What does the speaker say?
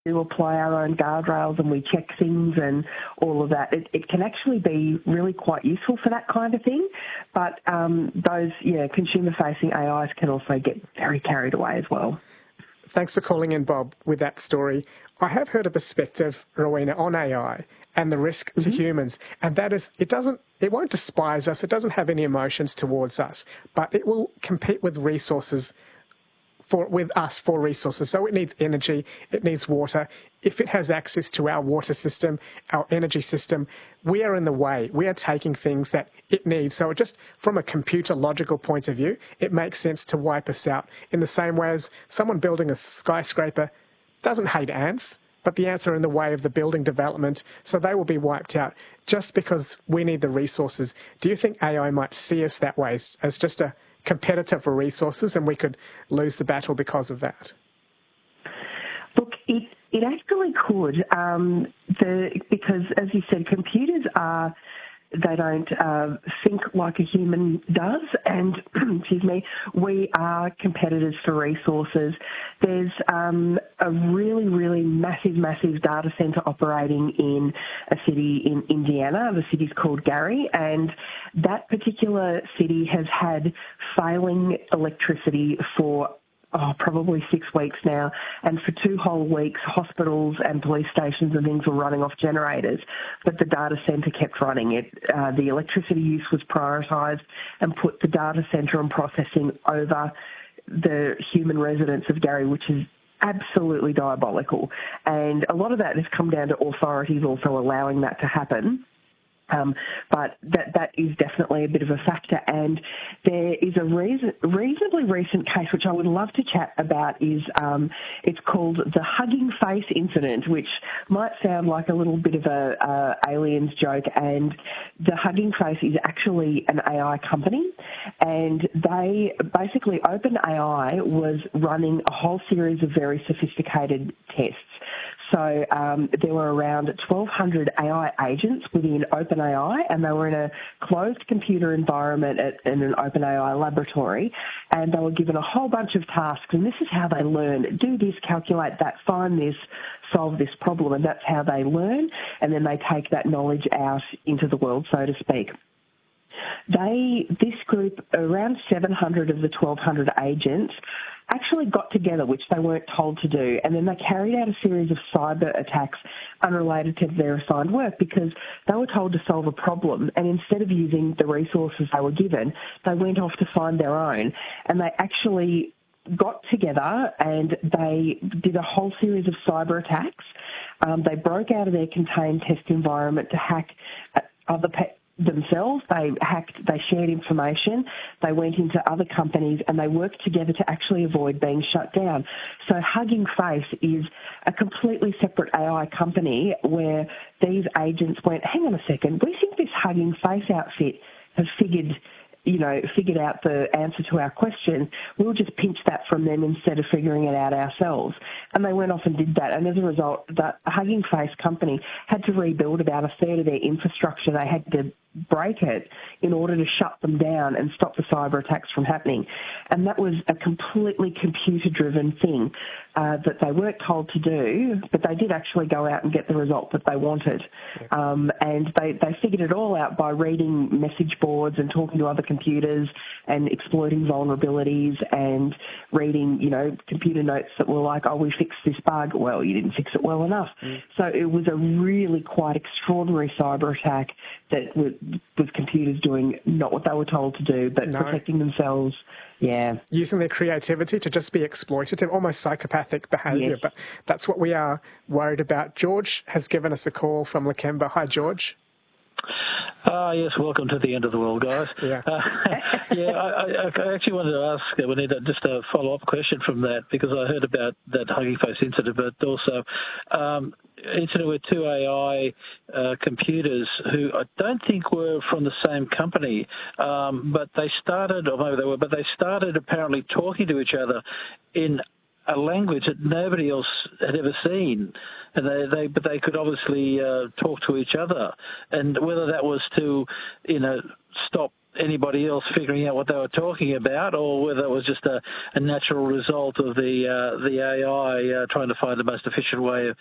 do apply our own guardrails and we check things and all of that. It can actually be really quite useful for that kind of thing. But those consumer-facing AIs can also get very carried away as well. Thanks for calling in, Bob, with that story. I have heard a perspective, Rowena, on AI and the risk to humans, and that is it won't despise us, it doesn't have any emotions towards us, but it will compete with resources with us for resources. So it needs energy, it needs water. If it has access to our water system, our energy system, we are in the way. We are taking things that it needs. So just from a computer logical point of view, it makes sense to wipe us out in the same way as someone building a skyscraper doesn't hate ants, but the ants are in the way of the building development, so they will be wiped out just because we need the resources. Do you think AI might see us that way as just a competitor for resources, and we could lose the battle because of that? Look, it actually could, because, as you said, computers they don't think like a human does, and excuse me, we are competitors for resources. There's a really, really massive data centre operating in a city in Indiana. The city's called Gary, and that particular city has had failing electricity for probably 6 weeks now, and for 2 whole weeks, hospitals and police stations and things were running off generators, but the data centre kept running. The electricity use was prioritised and put the data centre and processing over the human residents of Gary, which is absolutely diabolical. And a lot of that has come down to authorities also allowing that to happen. But that is definitely a bit of a factor. And there is a reasonably recent case, which I would love to chat about, is it's called the Hugging Face incident, which might sound like a little bit of a aliens joke. And the Hugging Face is actually an AI company. And they basically, OpenAI was running a whole series of very sophisticated tests. So there were around 1,200 AI agents within OpenAI, and they were in a closed computer environment in an OpenAI laboratory, and they were given a whole bunch of tasks, and this is how they learn. Do this, calculate that, find this, solve this problem, and that's how they learn, and then they take that knowledge out into the world, so to speak. This group, around 700 of the 1,200 agents, actually got together, which they weren't told to do, and then they carried out a series of cyber attacks unrelated to their assigned work because they were told to solve a problem, and instead of using the resources they were given, they went off to find their own, and they actually got together and they did a whole series of cyber attacks. They broke out of their contained test environment to hack other themselves. They shared information, they went into other companies, and they worked together to actually avoid being shut down. So Hugging Face is a completely separate AI company where these agents went, hang on a second, we think this Hugging Face outfit has figured out the answer to our question. We'll just pinch that from them instead of figuring it out ourselves. And they went off and did that. And as a result, the Hugging Face company had to rebuild about a third of their infrastructure. They had to break it in order to shut them down and stop the cyber attacks from happening. And that was a completely computer-driven thing that they weren't told to do, but they did actually go out and get the result that they wanted. And they figured it all out by reading message boards and talking to other computers and exploiting vulnerabilities and reading, computer notes that were like, oh, we fixed this bug. Well, you didn't fix it well enough. So it was a really quite extraordinary cyber attack that was computers doing not what they were told to do, but protecting themselves. Yeah. Using their creativity to just be exploitative, almost psychopathic behaviour. Yes. But that's what we are worried about. George has given us a call from Lakemba. Hi, George. Yes, welcome to the end of the world, guys. Yeah. I actually wanted to ask, we need just a follow-up question from that, because I heard about that Hugging Face incident, but also incident with 2 AI computers who I don't think were from the same company, but they started, or maybe they were, but they started apparently talking to each other in a language that nobody else had ever seen, and but they could obviously talk to each other, and whether that was to stop anybody else figuring out what they were talking about, or whether it was just a natural result of the AI trying to find the most efficient way of